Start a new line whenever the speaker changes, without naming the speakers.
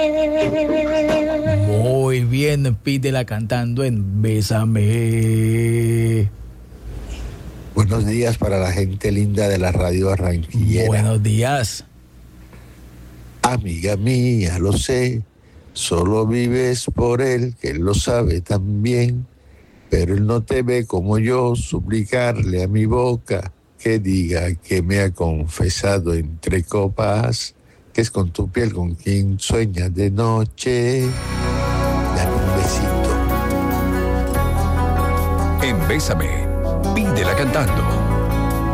Muy bien, pídela cantando en Bésame.
Buenos días para la gente linda de la radio barranquillera.
Buenos días.
Amiga mía, lo sé, solo vives por él, que él lo sabe también, pero él no te ve como yo, suplicarle a mi boca que diga que me ha confesado entre copas, que es con tu piel con quien sueñas de noche. Dame un besito.
En Bésame, pídela cantando.